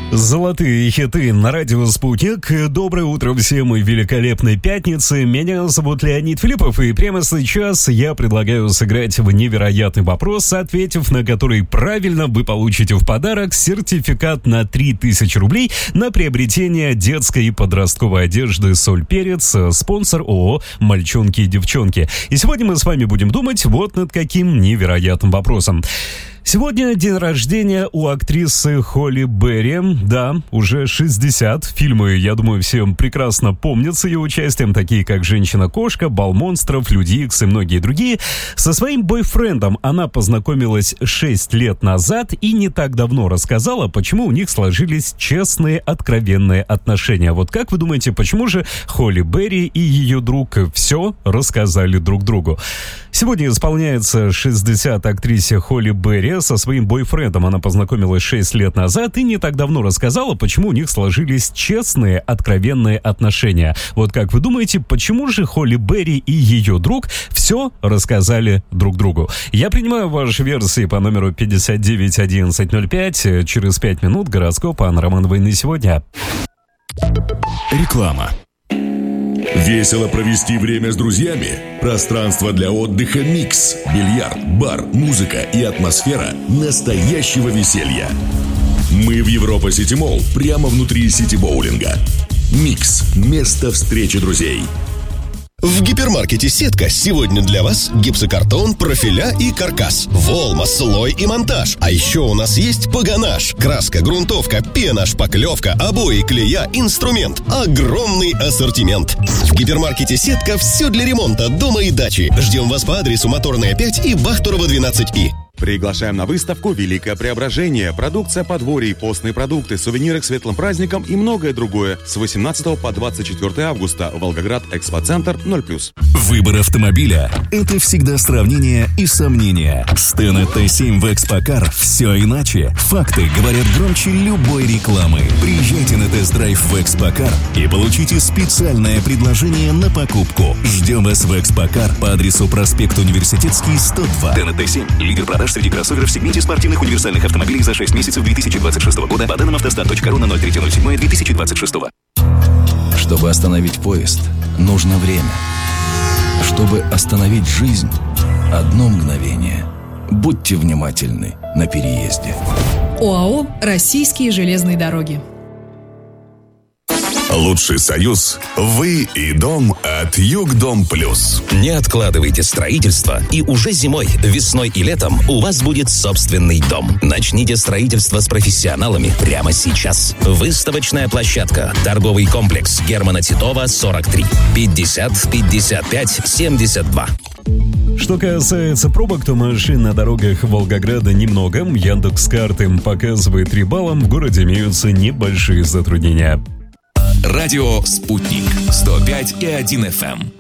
Золотые хиты на радио «Спутник». Доброе утро всем и великолепной пятницы. Меня зовут Леонид Филиппов, и прямо сейчас я предлагаю сыграть в невероятный вопрос, ответив на который правильно, вы получите в подарок сертификат на 3000 рублей на приобретение детской и подростковой одежды «Соль Перец», спонсор ООО «Мальчонки и девчонки». И сегодня мы с вами будем думать вот над каким невероятным вопросом. Сегодня день рождения у актрисы Холли Берри. Да, уже 60. Фильмы, я думаю, всем прекрасно помнят с ее участием, такие как «Женщина-кошка», «Бал монстров», «Люди Икс» и многие другие. Со своим бойфрендом она познакомилась 6 лет назад и не так давно рассказала, почему у них сложились честные, откровенные отношения. Вот как вы думаете, почему же Холли Берри и ее друг все рассказали друг другу? Сегодня исполняется 60 актрисе Холли Берри. Со своим бойфрендом она познакомилась 6 лет назад и не так давно рассказала, почему у них сложились честные, откровенные отношения. Вот как вы думаете, почему же Холли Берри и ее друг все рассказали друг другу? Я принимаю ваши версии по номеру 591105. Через 5 минут гороскоп Анны Романовой на сегодня. Реклама. Весело провести время с друзьями? Пространство для отдыха «Микс». Бильярд, бар, музыка и атмосфера настоящего веселья. Мы в Европа Сити Молл, прямо внутри сити-боулинга. «Микс» – место встречи друзей. В гипермаркете «Сетка» сегодня для вас гипсокартон, профиля и каркас, волма, слой и монтаж. А еще у нас есть погонаж, краска, грунтовка, пена, шпаклевка, обои, клея, инструмент. Огромный ассортимент. В гипермаркете «Сетка» все для ремонта дома и дачи. Ждем вас по адресу Моторная 5 и Бахтурова 12И. Приглашаем на выставку «Великое преображение». Продукция подворий, постные продукты, сувениры к светлым праздникам и многое другое. С 18 по 24 августа. Волгоград, Экспоцентр, 0+. Выбор автомобиля – это всегда сравнение и сомнения. С Тена Т7 в Экспокар все иначе. Факты говорят громче любой рекламы. Приезжайте на тест-драйв в Экспокар и получите специальное предложение на покупку. Ждем вас в Экспокар по адресу проспект Университетский, 102. Тена Т7 – лидер продаж среди кроссоверов в сегменте спортивных универсальных автомобилей за 6 месяцев 2026 года по данным автостат.ру на 03.07.2026. Чтобы остановить поезд, нужно время. Чтобы остановить жизнь, одно мгновение. Будьте внимательны на переезде. ОАО «Российские железные дороги». Лучший союз – вы и дом от Югдом Плюс. Не откладывайте строительство, и уже зимой, весной и летом у вас будет собственный дом. Начните строительство с профессионалами прямо сейчас. Выставочная площадка. Торговый комплекс Германа Титова, 43. 50 55 72. Что касается пробок, то машин на дорогах Волгограда немного. Яндекс.Карты показывает 3 балла. В городе имеются небольшие затруднения. Радио «Спутник» 105,1 FM.